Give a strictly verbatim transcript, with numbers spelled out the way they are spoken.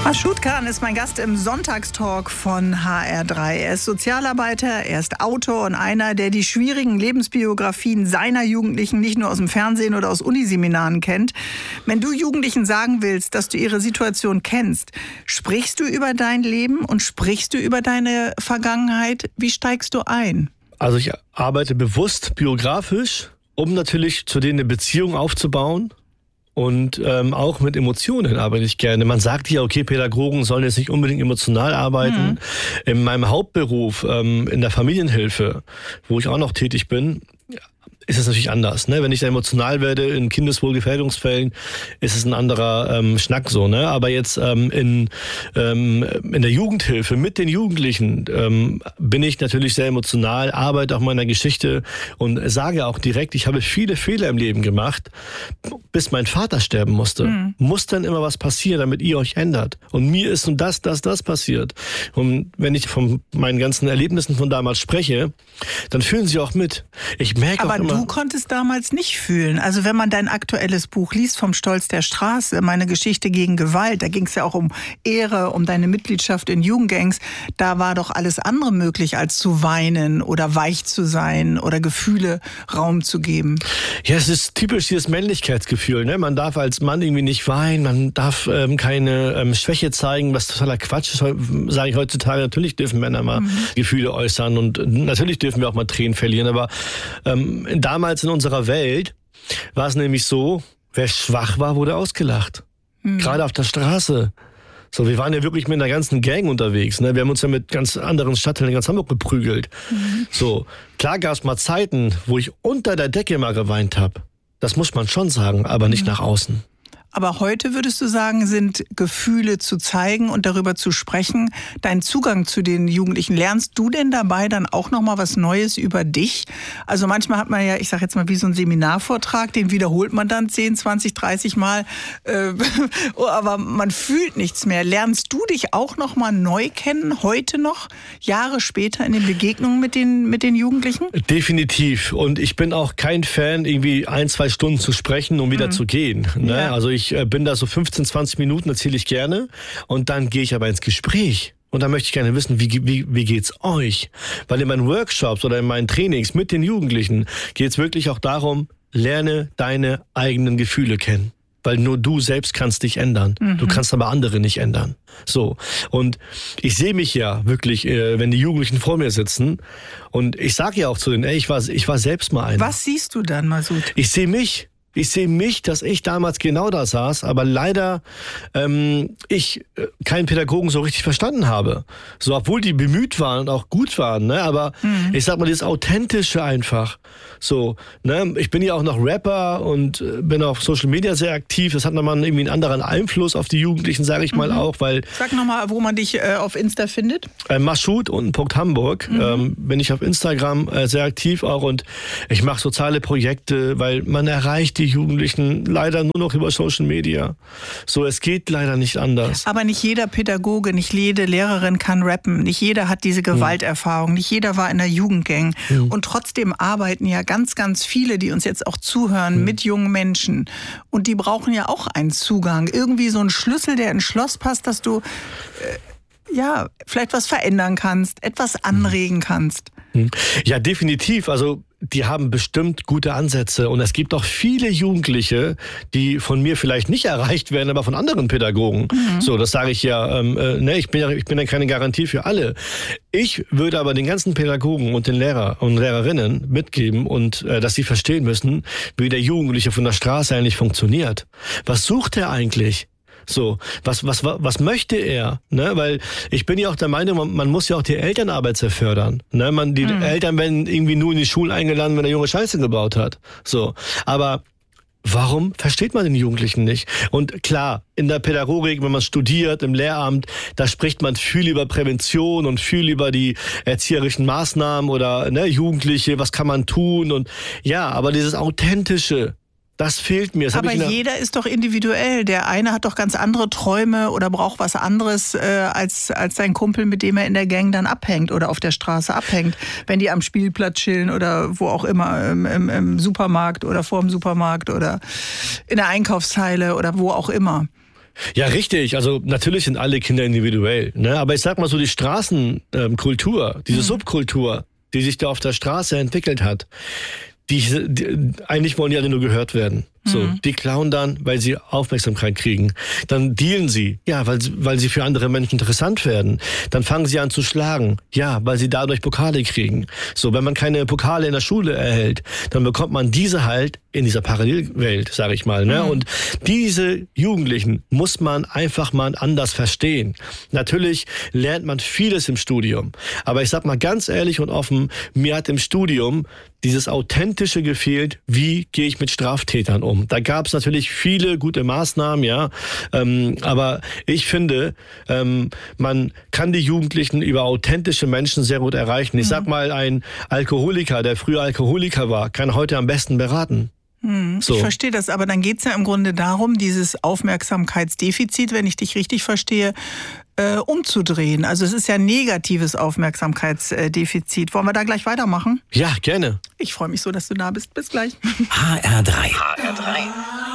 Mashoud Khan ist mein Gast im Sonntagstalk von H R drei. Er ist Sozialarbeiter, er ist Autor und einer, der die schwierigen Lebensbiografien seiner Jugendlichen nicht nur aus dem Fernsehen oder aus Uniseminaren kennt. Wenn du Jugendlichen sagen willst, dass du ihre Situation kennst, sprichst du über dein Leben und sprichst du über deine Vergangenheit? Wie steigst du ein? Also ich arbeite bewusst biografisch, um natürlich zu denen eine Beziehung aufzubauen. Und ähm, auch mit Emotionen arbeite ich gerne. Man sagt ja, okay, Pädagogen sollen jetzt nicht unbedingt emotional arbeiten. Mhm. In meinem Hauptberuf, ähm, in der Familienhilfe, wo ich auch noch tätig bin, ist es natürlich anders. Ne? Wenn ich da emotional werde in Kindeswohlgefährdungsfällen, ist es ein anderer ähm, Schnack so. Ne? Aber jetzt ähm, in, ähm, in der Jugendhilfe mit den Jugendlichen ähm, bin ich natürlich sehr emotional, arbeite auch meiner Geschichte und sage auch direkt, ich habe viele Fehler im Leben gemacht, bis mein Vater sterben musste. Mhm. Muss dann immer was passieren, damit ihr euch ändert. Und mir ist und das, das, das passiert. Und wenn ich von meinen ganzen Erlebnissen von damals spreche, dann fühlen sie auch mit. Ich merke Aber auch immer, du konntest damals nicht fühlen. Also wenn man dein aktuelles Buch liest, vom Stolz der Straße, meine Geschichte gegen Gewalt, da ging es ja auch um Ehre, um deine Mitgliedschaft in Jugendgangs, da war doch alles andere möglich, als zu weinen oder weich zu sein oder Gefühle Raum zu geben. Ja, es ist typisch dieses Männlichkeitsgefühl. Ne? Man darf als Mann irgendwie nicht weinen, man darf ähm, keine ähm, Schwäche zeigen, was totaler Quatsch ist, sage ich heutzutage. Natürlich dürfen Männer mal mhm. Gefühle äußern und natürlich dürfen wir auch mal Tränen verlieren, aber ähm, damals in unserer Welt war es nämlich so, wer schwach war, wurde ausgelacht. Mhm. Gerade auf der Straße. So, wir waren ja wirklich mit einer ganzen Gang unterwegs. Ne? Wir haben uns ja mit ganz anderen Stadtteilen in ganz Hamburg geprügelt. Mhm. So, klar gab es mal Zeiten, wo ich unter der Decke mal geweint habe. Das muss man schon sagen, aber nicht mhm. nach außen. Aber heute würdest du sagen, sind Gefühle zu zeigen und darüber zu sprechen, dein Zugang zu den Jugendlichen. Lernst du denn dabei dann auch noch mal was Neues über dich? Also manchmal hat man ja, ich sage jetzt mal wie so ein Seminarvortrag, den wiederholt man dann zehn, zwanzig, dreißig Mal, äh, aber man fühlt nichts mehr. Lernst du dich auch noch mal neu kennen, heute noch, Jahre später in den Begegnungen mit den, mit den Jugendlichen? Definitiv. Und ich bin auch kein Fan, irgendwie ein, zwei Stunden zu sprechen, um wieder mhm. zu gehen. Ne? Ja. Also ich Ich bin da so fünfzehn, zwanzig Minuten, erzähle ich gerne. Und dann gehe ich aber ins Gespräch. Und dann möchte ich gerne wissen, wie, wie, wie geht's euch? Weil in meinen Workshops oder in meinen Trainings mit den Jugendlichen geht es wirklich auch darum, lerne deine eigenen Gefühle kennen. Weil nur du selbst kannst dich ändern. Mhm. Du kannst aber andere nicht ändern. So. Und ich sehe mich ja wirklich, äh, wenn die Jugendlichen vor mir sitzen. Und ich sage ja auch zu denen, ey, ich war, ich war selbst mal einer. Was siehst du dann, Mashoud? Ich sehe mich. Ich sehe mich, dass ich damals genau da saß, aber leider ähm, ich äh, keinen Pädagogen so richtig verstanden habe. So, obwohl die bemüht waren und auch gut waren, ne? Aber mhm. ich sag mal, das Authentische einfach. So, ne? Ich bin ja auch noch Rapper und äh, bin auf Social Media sehr aktiv. Das hat nochmal irgendwie einen anderen Einfluss auf die Jugendlichen, sage ich mhm. mal auch, weil. Sag nochmal, wo man dich äh, auf Insta findet. Äh, Mashoud und Punkt Hamburg. Mhm. Ähm, bin ich auf Instagram äh, sehr aktiv auch und ich mache soziale Projekte, weil man erreicht die Jugendlichen leider nur noch über Social Media. So, es geht leider nicht anders. Aber nicht jeder Pädagoge, nicht jede Lehrerin kann rappen. Nicht jeder hat diese Gewalterfahrung. Nicht jeder war in der Jugendgang. Mhm. Und trotzdem arbeiten ja ganz, ganz viele, die uns jetzt auch zuhören, mhm. mit jungen Menschen. Und die brauchen ja auch einen Zugang. Irgendwie so ein Schlüssel, der ins Schloss passt, dass du äh, ja vielleicht was verändern kannst, etwas anregen kannst. Ja, definitiv. Also die haben bestimmt gute Ansätze und es gibt auch viele Jugendliche, die von mir vielleicht nicht erreicht werden, aber von anderen Pädagogen. Mhm. So, das sage ich ja, ähm, äh, ne, ich bin ja, ich bin ja keine Garantie für alle. Ich würde aber den ganzen Pädagogen und den Lehrer und Lehrerinnen mitgeben und äh, dass sie verstehen müssen, wie der Jugendliche von der Straße eigentlich funktioniert. Was sucht er eigentlich? So, was, was, was möchte er? Ne? Weil ich bin ja auch der Meinung, man, man muss ja auch die Elternarbeit sehr fördern. Ne? Man, die mhm. Eltern werden irgendwie nur in die Schule eingeladen, wenn der Junge Scheiße gebaut hat. So, aber warum versteht man den Jugendlichen nicht? Und klar, in der Pädagogik, wenn man studiert, im Lehramt, da spricht man viel über Prävention und viel über die erzieherischen Maßnahmen oder ne, Jugendliche, was kann man tun? Und ja, aber dieses Authentische, das fehlt mir. Das Aber jeder ist doch individuell. Der eine hat doch ganz andere Träume oder braucht was anderes äh, als, als sein Kumpel, mit dem er in der Gang dann abhängt oder auf der Straße abhängt. Wenn die am Spielplatz chillen oder wo auch immer, im, im, im Supermarkt oder vor dem Supermarkt oder in der Einkaufszeile oder wo auch immer. Ja, richtig. Also natürlich sind alle Kinder individuell. Ne? Aber ich sag mal so, die Straßenkultur, ähm, diese mhm. Subkultur, die sich da auf der Straße entwickelt hat, die, die eigentlich wollen die alle nur gehört werden. So, mhm. die klauen dann, weil sie Aufmerksamkeit kriegen. Dann dealen sie, ja, weil, weil sie für andere Menschen interessant werden. Dann fangen sie an zu schlagen, ja, weil sie dadurch Pokale kriegen. So, wenn man keine Pokale in der Schule erhält, dann bekommt man diese halt in dieser Parallelwelt, sage ich mal. Ne? Mhm. Und diese Jugendlichen muss man einfach mal anders verstehen. Natürlich lernt man vieles im Studium. Aber ich sag mal ganz ehrlich und offen, mir hat im Studium dieses Authentische gefehlt, wie gehe ich mit Straftätern um. Da gab es natürlich viele gute Maßnahmen, ja, ähm, aber ich finde, ähm, man kann die Jugendlichen über authentische Menschen sehr gut erreichen. Ich mhm. sag mal, ein Alkoholiker, der früher Alkoholiker war, kann heute am besten beraten. Hm, so. Ich verstehe das, aber dann geht es ja im Grunde darum, dieses Aufmerksamkeitsdefizit, wenn ich dich richtig verstehe, äh, umzudrehen. Also es ist ja negatives Aufmerksamkeitsdefizit. Wollen wir da gleich weitermachen? Ja, gerne. Ich freue mich so, dass du da bist. Bis gleich. H R drei. H R drei.